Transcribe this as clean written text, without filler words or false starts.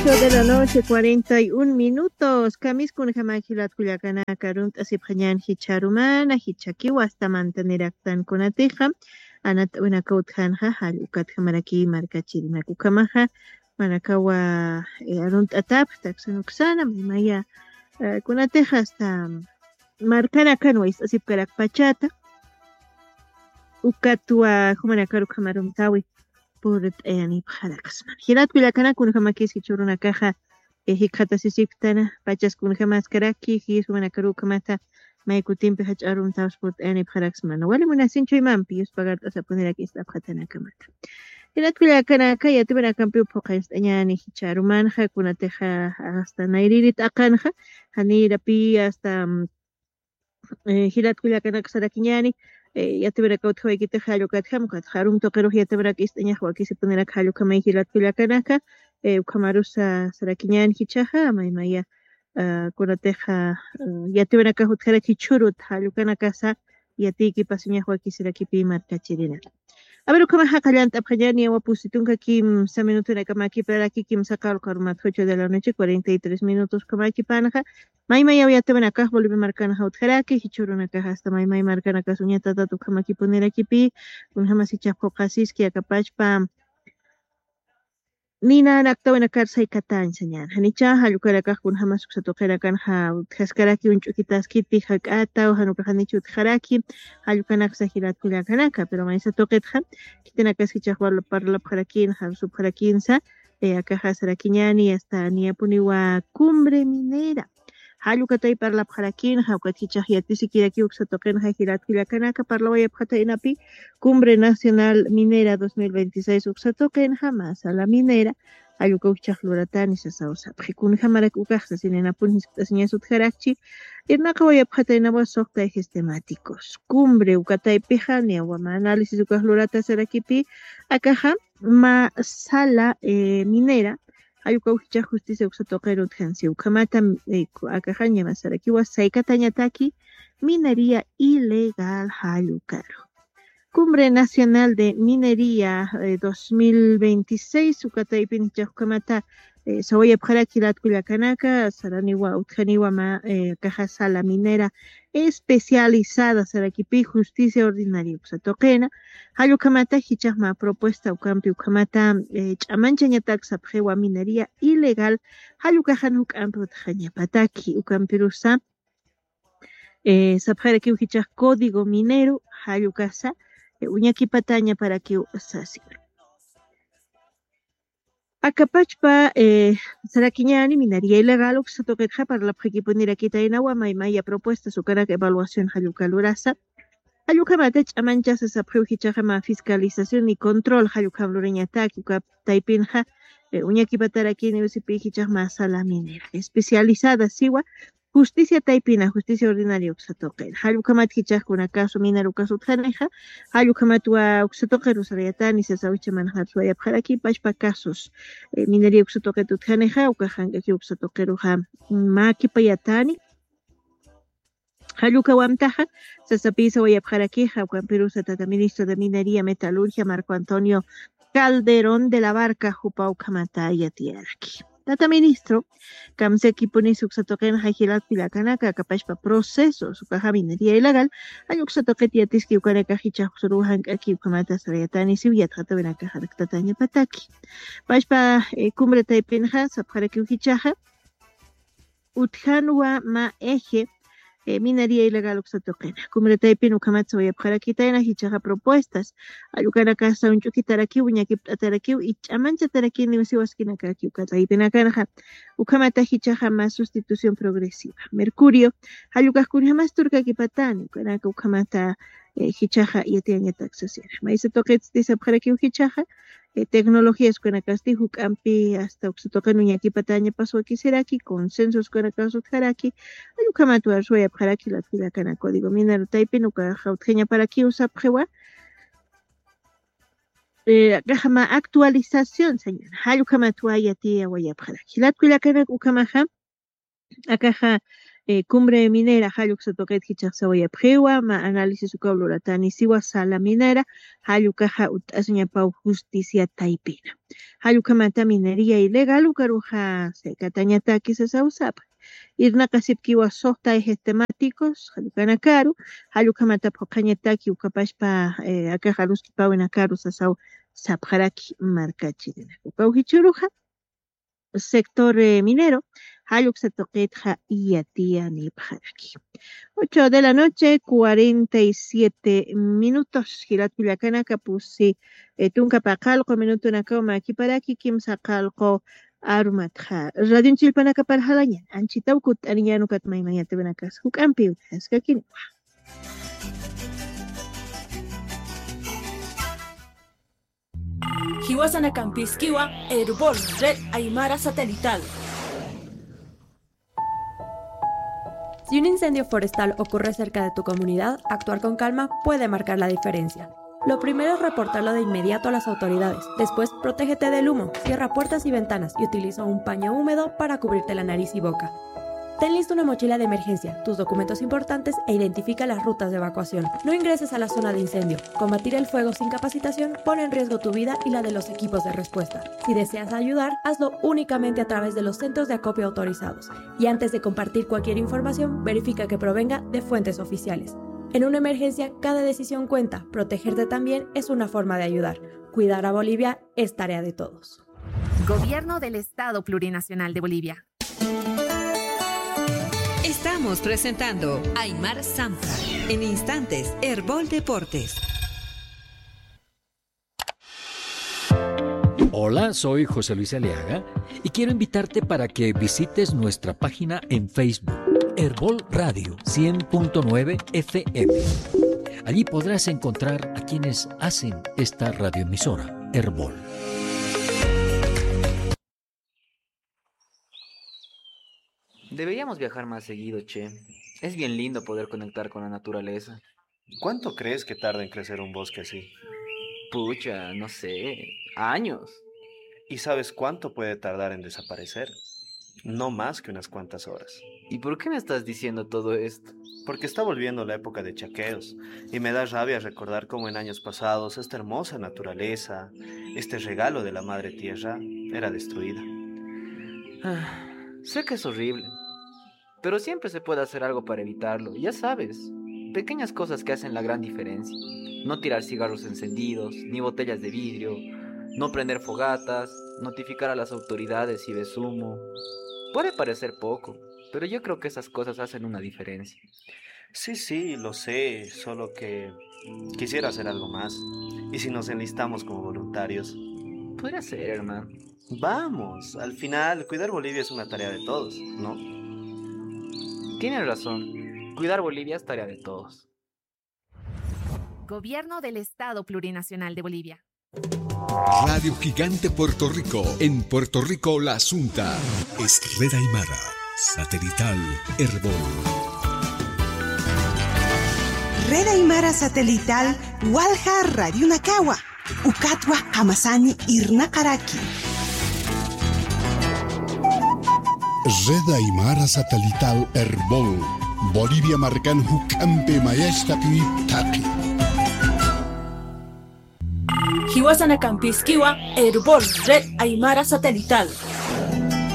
8 de la noche, 41 minutos. Kamis kun jamajilat kuyakana karunt asipjañan hicharumana hichakiwa hasta manteneraktan kunateja. Anat unakautjanja halukat jamaraki markachirina kukamaja. Manakawa arunt atap taxanuksana mimaya kunateja hasta markana kanwais asipkarak pachata. Ukatua humanakaru kamarumtawi. Por yani bajarakas. Hirat pilakana kun jamakis hichuruna caja hikata sisiktana pachas kun jamas karaki hisumana karu kamata maikutimpe hacharum taus por yani bajarakas mano. Wale munasincho imam pius pagar asa poner aquí esta bajatana kamata. Hirat pilakana kaya tibana kampiu pokais yani hicharuman ha kunateja hasta nairirit akanja hani rapi hasta hirat pilakana kasarakiñani yatibara kautja ikita hallo katham katharum toqero yatibara kistaña wakisi punera hallo kamay hilat pilakanaka ukamarusa sarakiñan hichaja maymaya kunateja yatibara kahutjara kichurut hallo kanakasa yatiki pasiña wakisira kipi markachirina. A ver, ukama hakallant apjani awapusitunka kim sa minuto na kamaki para kim sakal karumat 8 de la noche 43 minutos kamaki panaja. Maymaya yatibara kah volve marcana hautjaraki hichurunaka hasta maymay marcanaka suñata tatu kamaki ponera kipi kun hamasicha qoqasis ki akapachpa Nina naktawana karsay katan señal. Hanicha halukaraka kun hamas kusatoqerakan ha haskaraki unchukitas kiti hakata o hanuka hanichu tjaraki halukanak sahirat kulakanaka pero maisa toqetja kitinakas hichaqwar parla pharakin han subharakin sa acá hasarakiñani hasta niapuniwa cumbre minera. Halukatay parla pharakin hawkat hichaq yatisi kiraki uksatoqen hahirat kulakanaka parla waya phata inapi Cumbre Nacional Minera 2026 uksatoqen jamás a la minera ayuka uchaqluratani sasawsa phikun hamarak ukaqsa sinenapun hispasiña sutjaraqchi irnaqa waya phata inawa soqtay sistemáticos cumbre ukatay pijania wama análisis ukaqlurata sarakipi akaja ma sala minera ayuka uchaq justicia uksatoqen utjansi ukamata akaja ñama sarakiwa saykatañataki minería ilegal hayukaro Cumbre Nacional de Minería 2026 ukataypin chaqkamata sawaya pharakilat kulakanaka saraniwa utjaniwa ma caja sala minera especializada sarakipi justicia ordinaria uksatoqena hallukamata hichaqma propuesta ukampi ukamata ch'amanchañatak sapjewa minería ilegal hallukajan ukampi utjañapataki ukampirusa sapjaraki hichaq código minero hallukasa uñaki pataña para que asasi. Acapachpa sarakiñani minería ilegal uksatoqetja para la prekipunira kitainawa maymaya propuesta sukarak evaluación hallukalurasa. Hallukamata ch'amanchasa sapjeu hichaqama fiscalización y control hallukabluriñataki ukaptaypinja uñaki patarakini usipi hichaqma sala minera especializada siwa Justicia taipina, justicia ordinaria uksatoqen. Hallukamat hichaqkuna caso minero caso tjaneja, hallukamatwa uksatoqen usarayatani sasawicha manhatsuaya pharaki pachpa casos. Minería uksatoqen tutjaneja, ukajankaki uksatoqeruja makipayatani. Hallukawamtaja, sasapisa waya pharakija, ukampirusa tata ministro de Minería Metalurgia Marco Antonio Calderón de la Barca, jupa ukamataya tiaraki. Tata ministro, kamseki puni suksatoqen hajilat pilakanaka kapashpa proceso sukaja minería ilegal, ayuksatoqet yatiski ukanaka hichaq suruhan kaki ukamata sarayatani siwiyat hatawenaka haraktataña pataki. Pashpa cumbre taipinja sapjaraki uhichaja, utjanwa ma eje minería ilegal uksatoqena. Cumbre taipin ukamatsa wayapjarakitaina hichaja propuestas. Ayukanaka sa unchukitaraki uñakiptataraki y ch'amanchataraki niwasiwaskinakaki ukataipinakanaja. Ukamata hichaja más sustitución progresiva. Mercurio, ayukajkunja más turkakipatani ukanaka ukamata hichaja yatiañatak social. Maisa toqet disapjaraki uhichaja tecnologías kunakasti hukampi hasta uksatoqen uñakipataña paswakisiraki consensos kunakasu tjaraki ayukamatu arsuaya pjaraki latkilakana código minero taipin ukajautjeña para ki usapjewa gahama actualización señor ayukamatu ayatia waya pjaraki latkilakana ukamaja akaja Cumbre minera haluk sotoqet hichaqsawaya phewa ma análisis ukaulurata siwa sala minera halukaja ut'asñapaw justicia taipina. Halukamanta minería ilegal ukaruja sekatañata quizás usapa. Irnaqa sipkiwa soqtay temáticos halukana karu halukamanta phoqañataki ukapashpa akaja ruskipawina karu sasaw sapjaraki markachirina. Ukawhichuruja sector minero, haluk se toquetja y a tía ni pajaraki. 8 de la noche, 47 minutos. Girat Culiacana, Capusi, Tunca Pacalco, minuto Nakoma, aquí para aquí, Kim Sacalco, Armatja. Radio Chilpanaca para Halañan, Anchitaukut, Ariñano Catmaimaya, Tebenacas, Hukampi, Escaquin. Hiwasana Campisquiwa, Herbol, Red Aymara Satelital. Si un incendio forestal ocurre cerca de tu comunidad, actuar con calma puede marcar la diferencia. Lo primero es reportarlo de inmediato a las autoridades. Después, protégete del humo, cierra puertas y ventanas y utiliza un paño húmedo para cubrirte la nariz y boca. Ten lista una mochila de emergencia, tus documentos importantes e identifica las rutas de evacuación. No ingreses a la zona de incendio. Combatir el fuego sin capacitación pone en riesgo tu vida y la de los equipos de respuesta. Si deseas ayudar, hazlo únicamente a través de los centros de acopio autorizados. Y antes de compartir cualquier información, verifica que provenga de fuentes oficiales. En una emergencia, cada decisión cuenta. Protegerte también es una forma de ayudar. Cuidar a Bolivia es tarea de todos. Gobierno del Estado Plurinacional de Bolivia. Estamos presentando Aymar Zampa. En instantes, Herbol Deportes. Hola, soy José Luis Aliaga y quiero invitarte para que visites nuestra página en Facebook, Herbol Radio 100.9 FM. Allí podrás encontrar a quienes hacen esta radioemisora, Herbol. Deberíamos viajar más seguido, che. Es bien lindo poder conectar con la naturaleza. ¿Cuánto crees que tarda en crecer un bosque así? Pucha, no sé, años. ¿Y sabes cuánto puede tardar en desaparecer? No más que unas cuantas horas. ¿Y por qué me estás diciendo todo esto? Porque está volviendo la época de chaqueos y me da rabia recordar cómo en años pasados esta hermosa naturaleza, este regalo de la madre tierra, era destruida. Sé que es horrible, pero siempre se puede hacer algo para evitarlo, ya sabes. Pequeñas cosas que hacen la gran diferencia. No tirar cigarros encendidos, ni botellas de vidrio, no prender fogatas, notificar a las autoridades si ves humo. Puede parecer poco, pero yo creo que esas cosas hacen una diferencia. Sí, lo sé, solo que quisiera hacer algo más. ¿Y si nos enlistamos como voluntarios? Podría ser, hermano. Vamos, al final, cuidar Bolivia es una tarea de todos, ¿no? Tienes razón, cuidar Bolivia es tarea de todos. Gobierno del Estado Plurinacional de Bolivia. Radio Gigante Puerto Rico. En Puerto Rico, La Asunta es Red Aymara, satelital Herbol. Red Aymara satelital Walja Radio Nakawa. Ukatwa Hamasani Irnakaraki. Red Aymara satelital Herbol. Bolivia marcan Hukampe Mayestapi Taki. Hiwasana Campisquiwa, Herbol, Red Aymara Satelital.